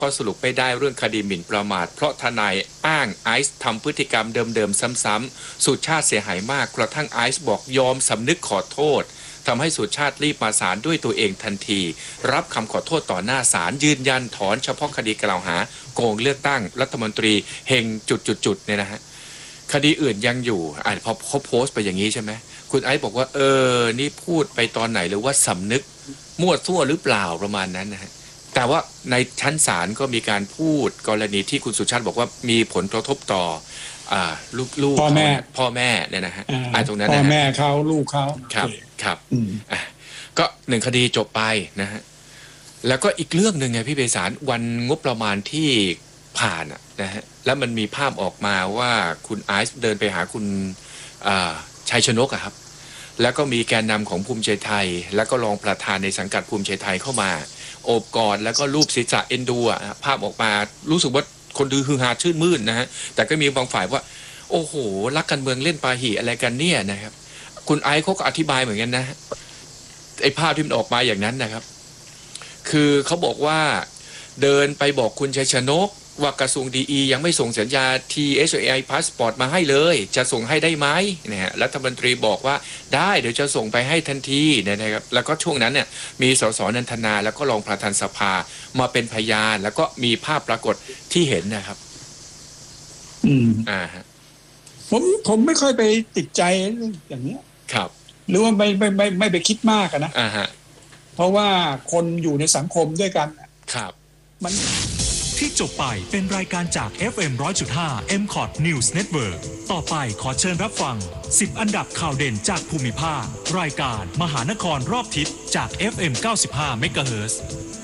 ข้อสรุปไม่ได้เรื่องคดีหมิ่นประมาทเพราะทนายอ้างไอซ์ทำพฤติกรรมเดิมๆซ้ำๆสุชาติเสียหายมากกระทั่งไอซ์บอกยอมสำนึกขอโทษทำให้สุชาติรีบมาศาลด้วยตัวเองทันทีรับคำขอโทษต่อหน้าศาลยืนยันถอนเฉพาะคดีกล่าวหาโกงเลือกตั้งรัฐมนตรีเฮงจุดๆเนี่ยนะฮะคดีอื่นยังอยู่พอเขาโพสต์ไปอย่างนี้ใช่ไหมคุณไอซ์บอกว่านี่พูดไปตอนไหนหรือว่าสำนึกมั่วซั่วหรือเปล่าประมาณนั้นนะฮะแต่ว่าในชั้นศาลก็มีการพูดกรณีที่คุณสุชาติบอกว่ามีผลกระทบต่อลูกพ่อแม่เนี่ยนะฮะตรงนั้นพ่นะอแม่เขาลูกเขาครับก็หนึ่งคดีจบไปนะฮะแล้วก็อีกเรื่องหนึ่งไงพี่เบสารวันงบประมาณที่ผ่านนะฮะแล้วมันมีภาพออกมาว่าคุณไอซ์เดินไปหาคุณชัยชนกครับแล้วก็มีแกนนำของภูมิใจไทยแล้วก็รองประธานในสังกัดภูมิใจไทยเข้ามาโอบกอดแล้วก็รูปศีรษะเอ็นดูภาพออกมารู้สึกว่าคนดูฮือฮาชื่นมื่นนะฮะแต่ก็มีบางฝ่ายว่าโอ้โหรักการเมืองเล่นปาหีอะไรกันเนี่ยนะครับคุณไอซ์เขาก็อธิบายเหมือนกันนะไอ้ภาพที่มันออกมาอย่างนั้นนะครับคือเขาบอกว่าเดินไปบอกคุณชัยชนกว่ากระทรวงดียังไม่ส่งสัญญา TSI Passport มาให้เลยจะส่งให้ได้ไหมนะฮะรัฐมนตรีบอกว่าได้เดี๋ยวจะส่งไปให้ทันทีนะครับแล้วก็ช่วงนั้นเนี่ยมีสสนันทนาแล้วก็รองประธานสภามาเป็นพยานแล้วก็มีภาพปรากฏที่เห็นนะครับฮะผมไม่ค่อยไปติดใจอย่างนี้ครับหรือว่าไม่ไปคิดมากนะเพราะว่าคนอยู่ในสังคมด้วยกันครับมันที่จบไปเป็นรายการจาก FM 100.5 MCOT News Network ต่อไปขอเชิญรับฟัง10อันดับข่าวเด่นจากภูมิภาครายการมหานครรอบทิศจาก FM 95 MHz